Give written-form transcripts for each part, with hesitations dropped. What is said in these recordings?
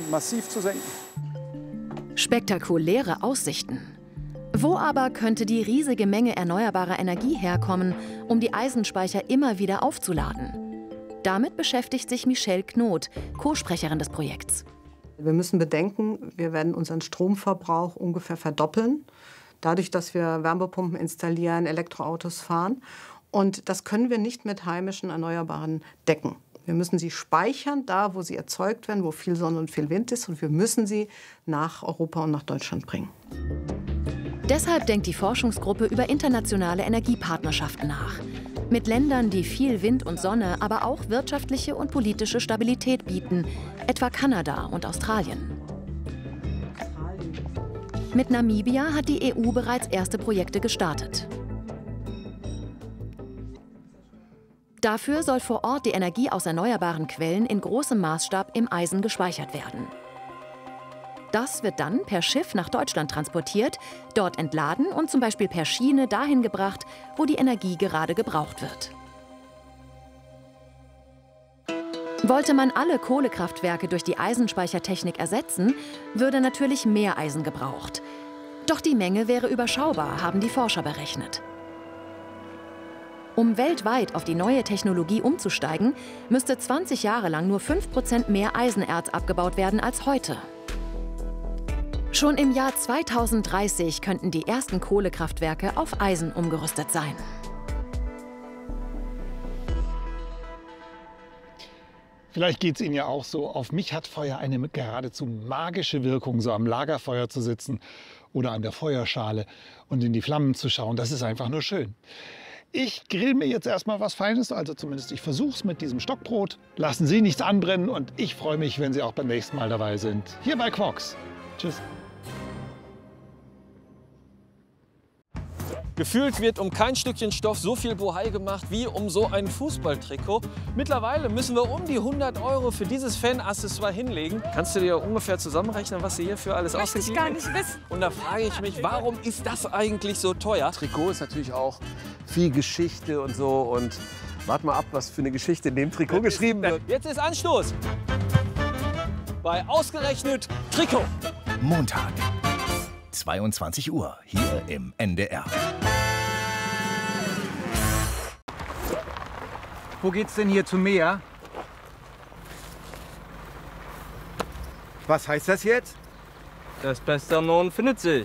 massiv zu senken. Spektakuläre Aussichten. Wo aber könnte die riesige Menge erneuerbarer Energie herkommen, um die Eisenspeicher immer wieder aufzuladen? Damit beschäftigt sich Michelle Knot, Co-Sprecherin des Projekts. Wir müssen bedenken, wir werden unseren Stromverbrauch ungefähr verdoppeln, dadurch, dass wir Wärmepumpen installieren, Elektroautos fahren. Und das können wir nicht mit heimischen Erneuerbaren decken. Wir müssen sie speichern, da wo sie erzeugt werden, wo viel Sonne und viel Wind ist. Und wir müssen sie nach Europa und nach Deutschland bringen. Deshalb denkt die Forschungsgruppe über internationale Energiepartnerschaften nach. Mit Ländern, die viel Wind und Sonne, aber auch wirtschaftliche und politische Stabilität bieten, etwa Kanada und Australien. Mit Namibia hat die EU bereits erste Projekte gestartet. Dafür soll vor Ort die Energie aus erneuerbaren Quellen in großem Maßstab im Eisen gespeichert werden. Das wird dann per Schiff nach Deutschland transportiert, dort entladen und zum Beispiel per Schiene dahin gebracht, wo die Energie gerade gebraucht wird. Wollte man alle Kohlekraftwerke durch die Eisenspeichertechnik ersetzen, würde natürlich mehr Eisen gebraucht. Doch die Menge wäre überschaubar, haben die Forscher berechnet. Um weltweit auf die neue Technologie umzusteigen, müsste 20 Jahre lang nur 5% mehr Eisenerz abgebaut werden als heute. Schon im Jahr 2030 könnten die ersten Kohlekraftwerke auf Eisen umgerüstet sein. Vielleicht geht es Ihnen ja auch so. Auf mich hat Feuer eine geradezu magische Wirkung, so am Lagerfeuer zu sitzen oder an der Feuerschale und in die Flammen zu schauen. Das ist einfach nur schön. Ich grill mir jetzt erstmal was Feines, also zumindest ich versuche es mit diesem Stockbrot. Lassen Sie nichts anbrennen und ich freue mich, wenn Sie auch beim nächsten Mal dabei sind. Hier bei Quox. Tschüss. Gefühlt wird um kein Stückchen Stoff so viel Bohai gemacht wie um so ein Fußballtrikot. Mittlerweile müssen wir um die 100 € für dieses Fan-Accessoire hinlegen. Kannst du dir ungefähr zusammenrechnen, was sie hierfür alles ausgegeben haben? Möchte ich gar nicht wissen. Und da frage ich mich, warum ist das eigentlich so teuer? Trikot ist natürlich auch viel Geschichte und so. Und wart mal ab, was für eine Geschichte in dem Trikot geschrieben wird. Jetzt ist Anstoß bei Ausgerechnet Trikot. Montag, 22 Uhr, hier im NDR. Wo geht's denn hier zum Meer? Was heißt das jetzt? Das Beste am Norden findet sich.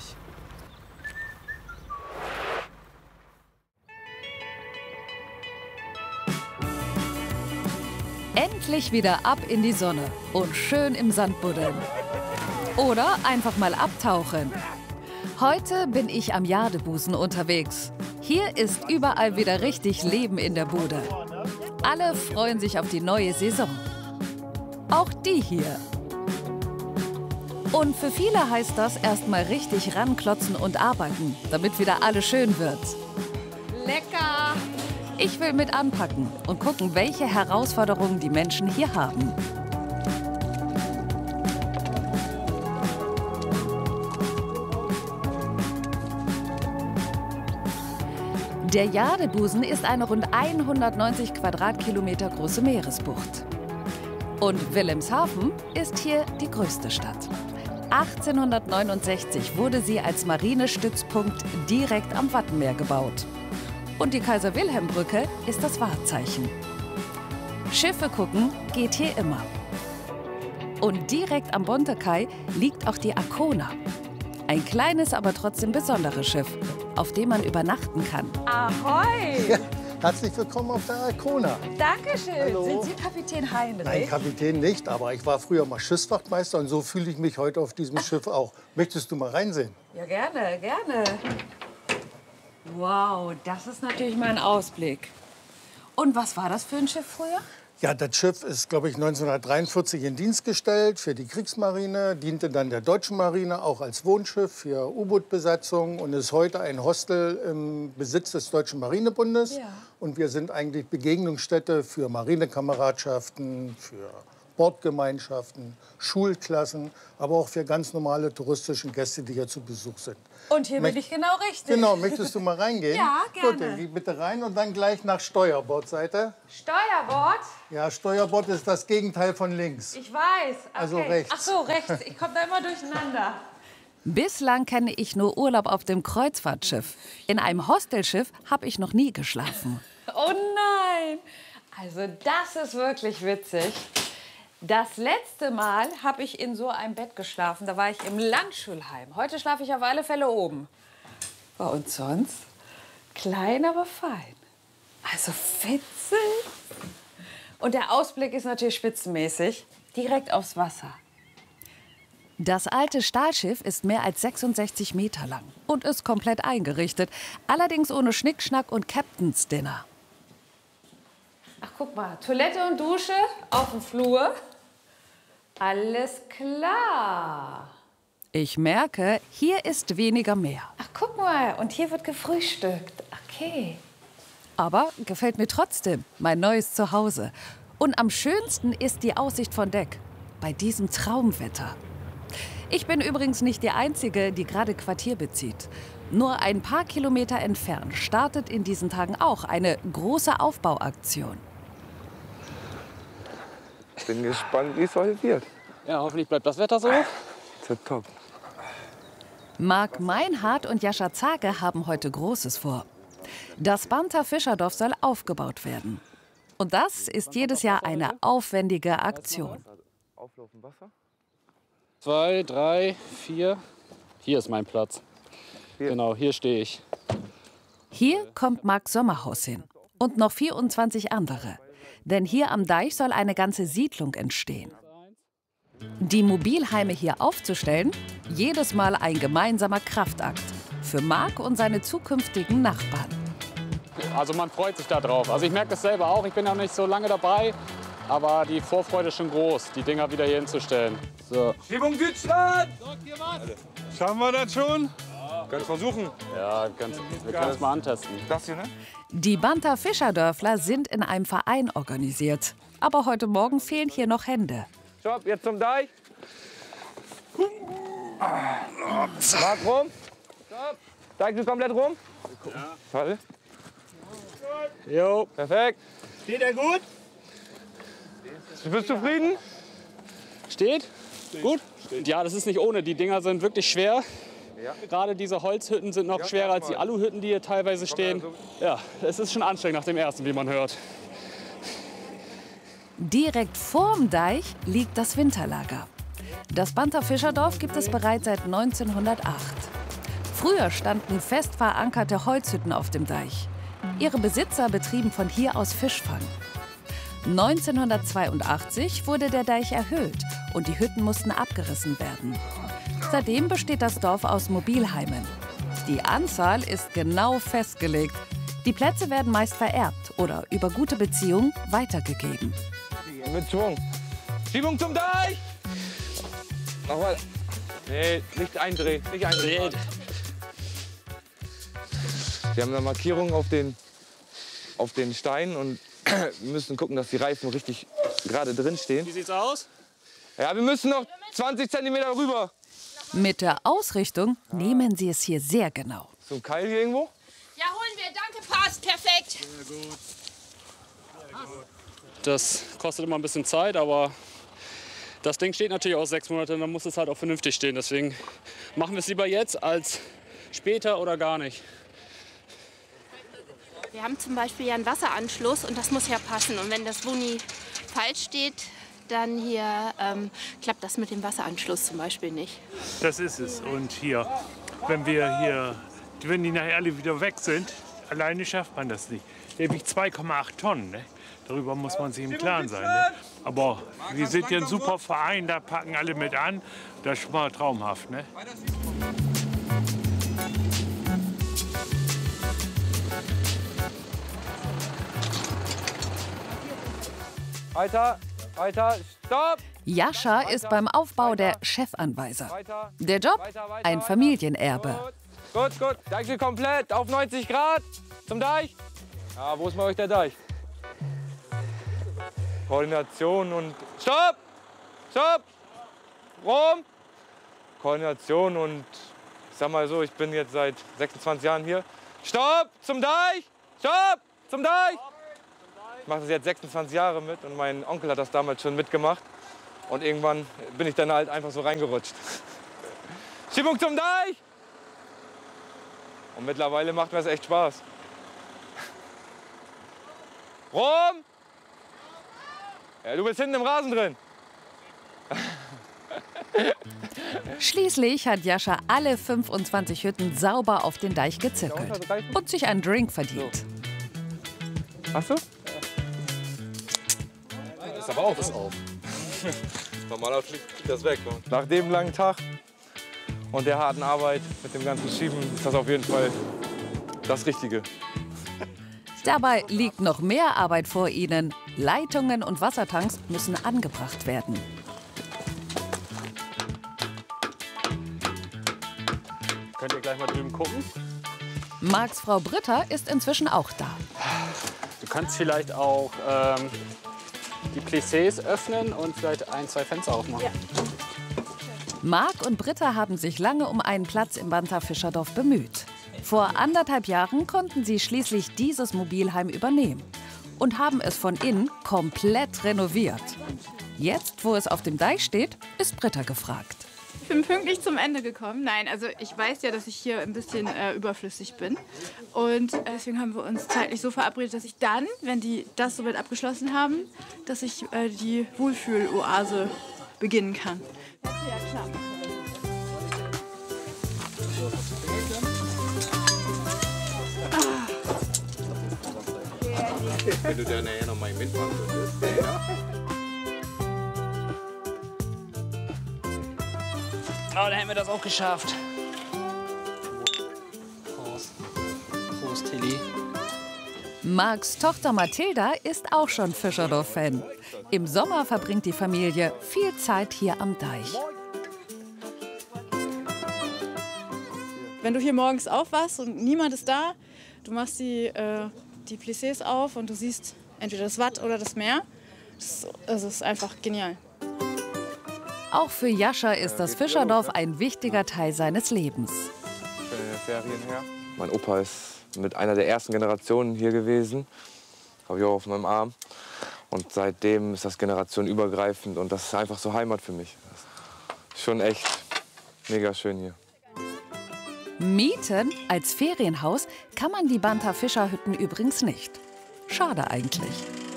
Endlich wieder ab in die Sonne und schön im Sand buddeln. Oder einfach mal abtauchen. Heute bin ich am Jadebusen unterwegs. Hier ist überall wieder richtig Leben in der Bude. Alle freuen sich auf die neue Saison. Auch die hier. Und für viele heißt das erstmal richtig ranklotzen und arbeiten, damit wieder alles schön wird. Lecker! Ich will mit anpacken und gucken, welche Herausforderungen die Menschen hier haben. Der Jadebusen ist eine rund 190 Quadratkilometer große Meeresbucht. Und Wilhelmshaven ist hier die größte Stadt. 1869 wurde sie als Marinestützpunkt direkt am Wattenmeer gebaut. Und die Kaiser-Wilhelm-Brücke ist das Wahrzeichen. Schiffe gucken geht hier immer. Und direkt am Bontekai liegt auch die Arkona. Ein kleines, aber trotzdem besonderes Schiff, auf dem man übernachten kann. Ahoi! Ja, herzlich willkommen auf der Arkona. Dankeschön. Hallo. Sind Sie Kapitän Heinrich? Nein, Kapitän nicht, aber ich war früher mal Schiffswachtmeister und so fühle ich mich heute auf diesem Schiff auch. Möchtest du mal reinsehen? Ja, gerne, gerne. Wow, das ist natürlich mal ein Ausblick. Und was war das für ein Schiff früher? Ja, das Schiff ist, glaube ich, 1943 in Dienst gestellt für die Kriegsmarine, diente dann der deutschen Marine auch als Wohnschiff für U-Boot-Besatzung und ist heute ein Hostel im Besitz des Deutschen Marinebundes. Ja. Und wir sind eigentlich Begegnungsstätte für Marinekameradschaften, für Sportgemeinschaften, Schulklassen, aber auch für ganz normale touristische Gäste, die hier zu Besuch sind. Und hier bin ich genau richtig. Genau, möchtest du mal reingehen? Ja, gerne. Gut, dann geh bitte rein und dann gleich nach Steuerbordseite. Steuerbord? Ja, Steuerbord ist das Gegenteil von links. Ich weiß. Okay. Also rechts. Ach so, rechts. Ich komme da immer durcheinander. Bislang kenne ich nur Urlaub auf dem Kreuzfahrtschiff. In einem Hostelschiff habe ich noch nie geschlafen. Oh nein! Also das ist wirklich witzig. Das letzte Mal habe ich in so einem Bett geschlafen. Da war ich im Landschulheim. Heute schlafe ich auf alle Fälle oben. Und sonst? Klein, aber fein. Also witzig. Und der Ausblick ist natürlich spitzenmäßig. Direkt aufs Wasser. Das alte Stahlschiff ist mehr als 66 Meter lang und ist komplett eingerichtet. Allerdings ohne Schnickschnack und Captain's Dinner. Ach, guck mal. Toilette und Dusche auf dem Flur. Alles klar. Ich merke, hier ist weniger mehr. Ach, guck mal. Und hier wird gefrühstückt. Okay. Aber gefällt mir trotzdem mein neues Zuhause. Und am schönsten ist die Aussicht von Deck. Bei diesem Traumwetter. Ich bin übrigens nicht die Einzige, die gerade Quartier bezieht. Nur ein paar Kilometer entfernt startet in diesen Tagen auch eine große Aufbauaktion. Ich bin gespannt, wie es heute wird. Ja, hoffentlich bleibt das Wetter so. Top. Marc Meinhardt und Jascha Zage haben heute Großes vor. Das Banter Fischerdorf soll aufgebaut werden. Und das ist jedes Jahr eine aufwendige Aktion. 2, 3, 4. Hier ist mein Platz. Genau, hier stehe ich. Hier kommt Marc Sommerhaus hin. Und noch 24 andere. Denn hier am Deich soll eine ganze Siedlung entstehen. Die Mobilheime hier aufzustellen, jedes Mal ein gemeinsamer Kraftakt. Für Marc und seine zukünftigen Nachbarn. Also man freut sich da drauf. Also ich merke das selber auch. Ich bin noch nicht so lange dabei. Aber die Vorfreude ist schon groß, die Dinger wieder hier hinzustellen. So. Schiebung Südstadt! Schaffen wir das schon? Können versuchen. Ja, wir können es mal antesten. Das hier, ne? Die Banter Fischerdörfler sind in einem Verein organisiert. Aber heute Morgen fehlen hier noch Hände. Stopp, jetzt zum Deich. Marc rum. Stopp. Deich ist komplett rum. Ja. Toll. Jo. Perfekt. Steht er gut? Du bist zufrieden? Steht? Gut? Ja, das ist nicht ohne. Die Dinger sind wirklich schwer. Ja. Gerade diese Holzhütten sind noch schwerer als die Aluhütten, die hier teilweise stehen. Ja, es ist schon anstrengend nach dem ersten, wie man hört. Direkt vorm Deich liegt das Winterlager. Das Banter Fischerdorf gibt es bereits seit 1908. Früher standen fest verankerte Holzhütten auf dem Deich. Ihre Besitzer betrieben von hier aus Fischfang. 1982 wurde der Deich erhöht und die Hütten mussten abgerissen werden. Seitdem besteht das Dorf aus Mobilheimen. Die Anzahl ist genau festgelegt. Die Plätze werden meist vererbt oder über gute Beziehungen weitergegeben. Mit Schwung. Schiebung zum Deich! Nochmal. Nee, nicht eindrehen. Nicht eindrehen. Wir haben eine Markierung auf den Steinen und wir müssen gucken, dass die Reifen richtig gerade drin stehen. Wie sieht's aus? Ja, wir müssen noch 20 cm rüber. Mit der Ausrichtung nehmen sie es hier sehr genau. So ein Keil hier irgendwo? Ja, holen wir. Danke, passt. Perfekt. Sehr gut. Das kostet immer ein bisschen Zeit, aber das Ding steht natürlich auch 6 Monate, dann muss es halt auch vernünftig stehen. Deswegen machen wir es lieber jetzt als später oder gar nicht. Wir haben zum Beispiel ja einen Wasseranschluss und das muss ja passen. Und wenn das Wuni falsch steht, dann hier klappt das mit dem Wasseranschluss zum Beispiel nicht. Das ist es. Und hier, wenn die nachher alle wieder weg sind, alleine schafft man das nicht. Der wiegt 2,8 Tonnen. Ne? Darüber muss man sich im Klaren sein. Ne? Aber wir sind ja ein super Verein, da packen alle mit an. Das ist schon mal traumhaft. Ne? Weiter, weiter, stopp! Jascha ist beim Aufbau der Chefanweiser. Der Job? Ein Familienerbe. Gut, gut. Deich komplett auf 90 Grad zum Deich. Ja, wo ist bei euch der Deich? Koordination und... Stopp! stopp, rum. Koordination und ich sag mal so, ich bin jetzt seit 26 Jahren hier. Stopp, zum Deich, stopp, zum Deich. Ich mache das jetzt 26 Jahre mit und mein Onkel hat das damals schon mitgemacht. Und irgendwann bin ich dann halt einfach so reingerutscht. Schiebung zum Deich! Und mittlerweile macht mir das echt Spaß. Rum! Ja, du bist hinten im Rasen drin. Schließlich hat Jascha alle 25 Hütten sauber auf den Deich gezirkelt und sich einen Drink verdient. Hast du? Ist aber auch was auf. Normalerweise fliegt das weg. Nach dem langen Tag und der harten Arbeit mit dem ganzen Schieben ist das auf jeden Fall das Richtige. Dabei liegt noch mehr Arbeit vor ihnen. Leitungen und Wassertanks müssen angebracht werden. Könnt ihr gleich mal drüben gucken? Marks Frau Britta ist inzwischen auch da. Du kannst vielleicht auch die Plissés öffnen und vielleicht 1, 2 Fenster aufmachen. Ja. Mark und Britta haben sich lange um einen Platz im Bantha Fischerdorf bemüht. Vor 1,5 Jahren konnten sie schließlich dieses Mobilheim übernehmen und haben es von innen komplett renoviert. Jetzt, wo es auf dem Deich steht, ist Britta gefragt. Ich bin pünktlich zum Ende gekommen. Nein, also ich weiß ja, dass ich hier ein bisschen überflüssig bin. Und deswegen haben wir uns zeitlich so verabredet, dass ich dann, wenn die das soweit abgeschlossen haben, dass ich die Wohlfühl-Oase beginnen kann. Ja, klar. Wenn du da nachher noch mal mitmachen würdest. Ja. Oh, dann hätten wir das auch geschafft. Prost, Tilly. Marks Tochter Mathilda ist auch schon Fischerdorf-Fan. Im Sommer verbringt die Familie viel Zeit hier am Deich. Wenn du hier morgens aufwachst und niemand ist da, du machst die Plissés auf und du siehst entweder das Watt oder das Meer. Das ist einfach genial. Auch für Jascha ist das Fischerdorf ein wichtiger Teil seines Lebens. Schöne Ferien her. Mein Opa ist mit einer der ersten Generationen hier gewesen. Habe ich auch auf meinem Arm. Und seitdem ist das generationenübergreifend und das ist einfach so Heimat für mich. Das ist schon echt mega schön hier. Mieten als Ferienhaus kann man die Bantha Fischerhütten übrigens nicht. Schade eigentlich.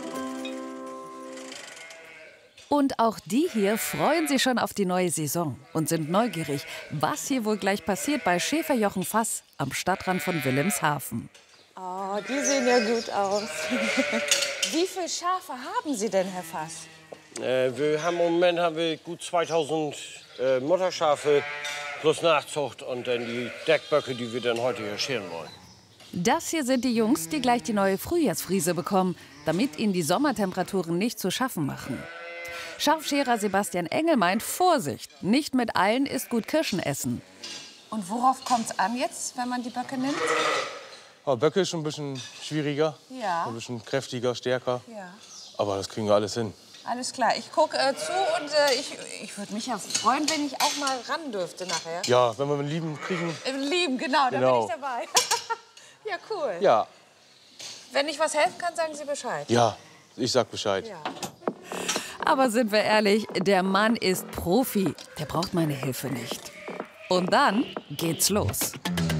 Und auch die hier freuen sich schon auf die neue Saison und sind neugierig, was hier wohl gleich passiert bei Schäferjochen Fass am Stadtrand von Wilhelmshaven. Oh, die sehen ja gut aus. Wie viele Schafe haben Sie denn, Herr Fass? Im Moment haben wir gut 2000 Mutterschafe plus Nachzucht und dann die Deckböcke, die wir dann heute hier scheren wollen. Das hier sind die Jungs, die gleich die neue Frühjahrsfriese bekommen, damit ihnen die Sommertemperaturen nicht zu schaffen machen. Scharfscherer Sebastian Engel meint, Vorsicht, nicht mit allen ist gut Kirschen essen. Und worauf kommt es an jetzt, wenn man die Böcke nimmt? Aber Böcke ist schon ein bisschen schwieriger, Ja. ein bisschen kräftiger, stärker. Ja. Aber das kriegen wir alles hin. Alles klar, ich gucke zu und ich würde mich ja freuen, wenn ich auch mal ran dürfte nachher. Ja, wenn wir einen Lieben kriegen. Lieben, genau, da Genau. bin ich dabei. Ja, cool. Ja, Wenn ich was helfen kann, sagen Sie Bescheid. ja, ich sag Bescheid. Ja. Aber sind wir ehrlich, der Mann ist Profi. Der braucht meine Hilfe nicht. Und dann geht's los.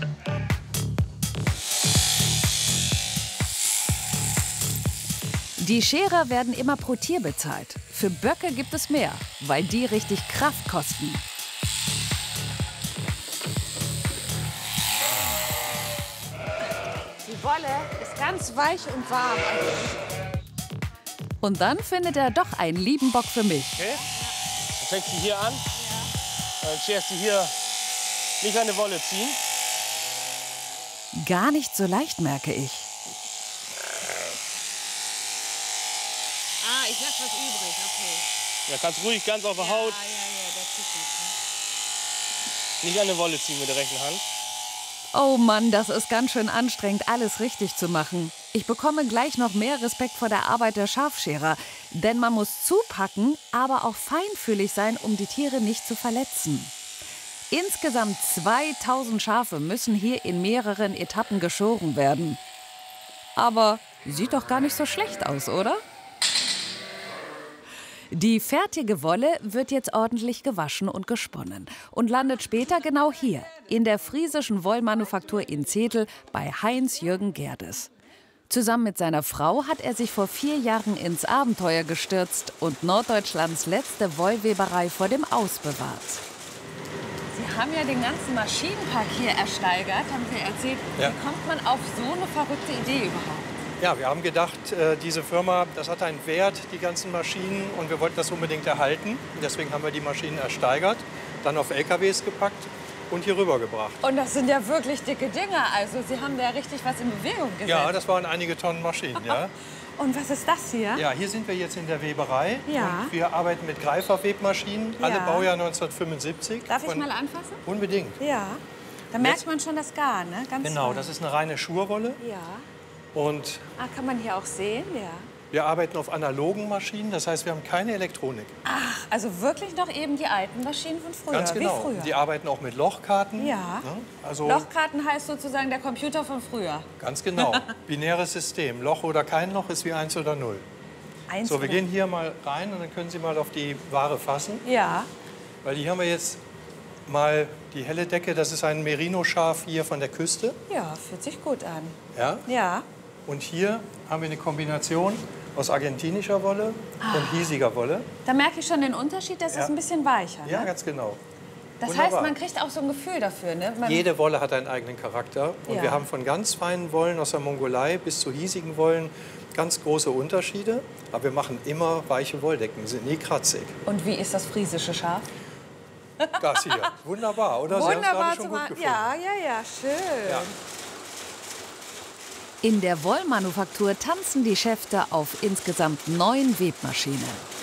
Die Scherer werden immer pro Tier bezahlt. Für Böcke gibt es mehr, weil die richtig Kraft kosten. Die Wolle ist ganz weich und warm. Und dann findet er doch einen lieben Bock für mich. Okay? Dann fängst du hier an. Dann scherst du hier nicht an die Wolle ziehen. Gar nicht so leicht, merke ich. Ah, ich lasse was übrig, okay. Ja, kannst ruhig ganz auf der Haut. das ist gut. Nicht an die Wolle ziehen mit der rechten Hand. Oh Mann, das ist ganz schön anstrengend, alles richtig zu machen. Ich bekomme gleich noch mehr Respekt vor der Arbeit der Schafscherer. Denn man muss zupacken, aber auch feinfühlig sein, um die Tiere nicht zu verletzen. Insgesamt 2000 Schafe müssen hier in mehreren Etappen geschoren werden. Aber sieht doch gar nicht so schlecht aus, oder? Die fertige Wolle wird jetzt ordentlich gewaschen und gesponnen und landet später genau hier, in der friesischen Wollmanufaktur in Zetel bei Heinz-Jürgen Gerdes. Zusammen mit seiner Frau hat er sich vor 4 Jahren ins Abenteuer gestürzt und Norddeutschlands letzte Wollweberei vor dem Aus bewahrt. Sie haben ja den ganzen Maschinenpark hier ersteigert, haben Sie erzählt. Ja. Wie kommt man auf so eine verrückte Idee überhaupt? Ja, wir haben gedacht, diese Firma, das hat einen Wert, die ganzen Maschinen, und wir wollten das unbedingt erhalten. Deswegen haben wir die Maschinen ersteigert, dann auf LKWs gepackt und hier rübergebracht. Und das sind ja wirklich dicke Dinger. Also Sie haben da richtig was in Bewegung gesetzt. Ja, das waren einige Tonnen Maschinen, ja. Und was ist das hier? Ja, hier sind wir jetzt in der Weberei. Ja. Und wir arbeiten mit Greiferwebmaschinen, alle Ja. Baujahr 1975. Darf ich Und mal anfassen? unbedingt. Ja. Da merkt man schon das Garn, ne? Ganz Genau, fein. das ist eine reine Schurwolle. Ja. Und Kann man hier auch sehen, ja. wir arbeiten auf analogen Maschinen, das heißt, wir haben keine Elektronik. Ach, also wirklich noch eben die alten Maschinen von früher, Ganz genau. wie früher. Die arbeiten auch mit Lochkarten. Ja. Ne? Also Lochkarten heißt sozusagen der Computer von früher. ganz genau. Binäres System. Loch oder kein Loch ist wie 1 oder 0. Eins So, wir oder- gehen hier mal rein und dann können Sie mal auf die Ware fassen. Ja. Weil hier haben wir jetzt mal die helle Decke. Das ist ein Merino-Schaf hier von der Küste. Ja, fühlt sich gut an. Ja? Ja. Und hier haben wir eine Kombination aus argentinischer Wolle und hiesiger Wolle. Da merke ich schon den Unterschied, das Ja. ist ein bisschen weicher. Ne? Ja, ganz genau. Das Wunderbar. heißt, man kriegt auch so ein Gefühl dafür. Ne? Jede Wolle hat einen eigenen Charakter. Und Ja. wir haben von ganz feinen Wollen aus der Mongolei bis zu hiesigen Wollen ganz große Unterschiede. Aber wir machen immer weiche Wolldecken, sind nie kratzig. Und wie ist das friesische Schaf? Das hier. Wunderbar, oder? Sie haben es Wunderbar gerade schon zum gut An- gefunden. Ja, schön. Ja. In der Wollmanufaktur tanzen die Schäfte auf insgesamt 9 Webmaschinen.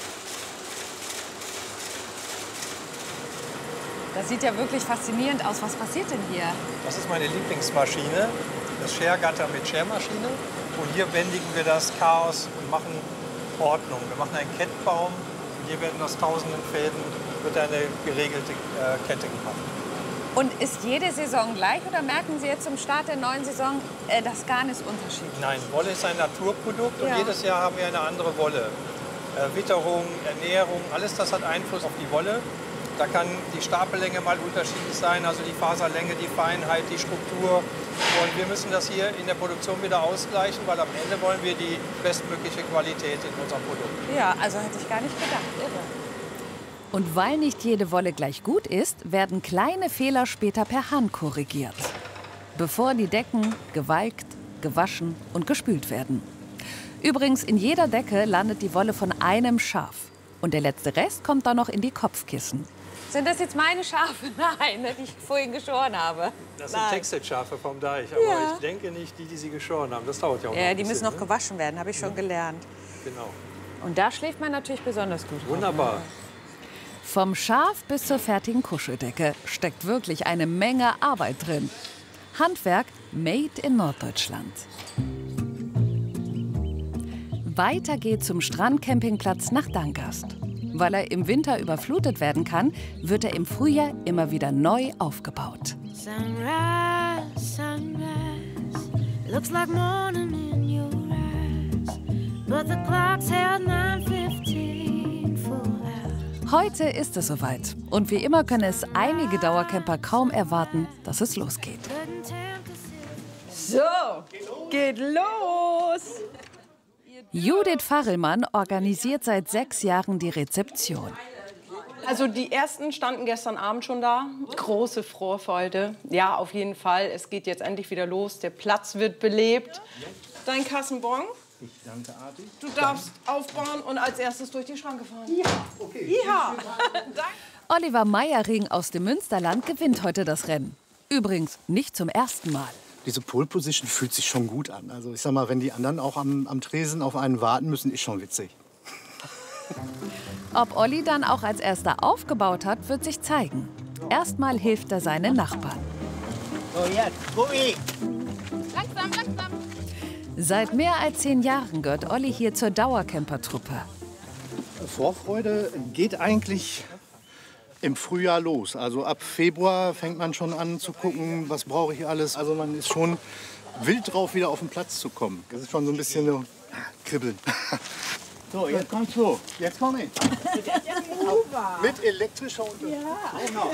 Das sieht ja wirklich faszinierend aus. Was passiert denn hier? Das ist meine Lieblingsmaschine, das Schergatter mit Schermaschine. Und hier bändigen wir das Chaos und machen Ordnung. Wir machen einen Kettbaum. Und hier werden aus tausenden Fäden wird eine geregelte Kette gemacht. Und ist jede Saison gleich oder merken Sie jetzt zum Start der neuen Saison, das Garn ist unterschiedlich? Nein, Wolle ist ein Naturprodukt und Ja. jedes Jahr haben wir eine andere Wolle. Witterung, Ernährung, alles das hat Einfluss auf die Wolle. Da kann die Stapellänge mal unterschiedlich sein, also die Faserlänge, die Feinheit, die Struktur. Und wir müssen das hier in der Produktion wieder ausgleichen, weil am Ende wollen wir die bestmögliche Qualität in unserem Produkt. Ja, also hätte ich gar nicht gedacht. Irre. Und weil nicht jede Wolle gleich gut ist, werden kleine Fehler später per Hand korrigiert. Bevor die Decken gewalkt, gewaschen und gespült werden. Übrigens, in jeder Decke landet die Wolle von einem Schaf. Und der letzte Rest kommt dann noch in die Kopfkissen. Sind das jetzt meine Schafe? Nein, ne, die ich vorhin geschoren habe. Das sind Nein. Textet-Schafe vom Deich, aber Ja. ich denke nicht die sie geschoren haben. Das dauert ja auch noch Ja, ein die müssen bisschen, noch gewaschen werden, habe ich schon gelernt. Genau. Und da schläft man natürlich besonders gut. Wunderbar. Vom Schaf bis zur fertigen Kuscheldecke steckt wirklich eine Menge Arbeit drin. Handwerk made in Norddeutschland. Weiter geht's zum Strandcampingplatz nach Dangast. Weil er im Winter überflutet werden kann, wird er im Frühjahr immer wieder neu aufgebaut. Sunrise, sunrise, looks like morning in your eyes, but the clock's held 9:15 full hours. Heute ist es soweit. Und wie immer können es einige Dauercamper kaum erwarten, dass es losgeht. So, geht los! Judith Farrellmann organisiert seit 6 Jahren die Rezeption. Also die ersten standen gestern Abend schon da. Große Vorfreude. Ja, auf jeden Fall. Es geht jetzt endlich wieder los. Der Platz wird belebt. Dein Kassenbon. Ich danke artig. Du darfst aufbauen und als erstes durch die Schranke fahren. Ja, okay. Ja. Oliver Meyering aus dem Münsterland gewinnt heute das Rennen. Übrigens nicht zum ersten Mal. Diese Pole Position fühlt sich schon gut an. Also ich sag mal, wenn die anderen auch am Tresen auf einen warten müssen, ist schon witzig. Ob Olli dann auch als erster aufgebaut hat, wird sich zeigen. Erstmal hilft er seinen Nachbarn. So, jetzt, Gummi. Langsam, langsam. Seit mehr als 10 Jahren gehört Olli hier zur Dauercamper-Truppe. Vorfreude geht eigentlich im Frühjahr los. Also ab Februar fängt man schon an zu gucken, was brauche ich alles. Also man ist schon wild drauf, wieder auf den Platz zu kommen. Das ist schon so ein bisschen so kribbeln. So, jetzt kommst du. Jetzt komm ich. Mit elektrischer Unterstützung. Ja.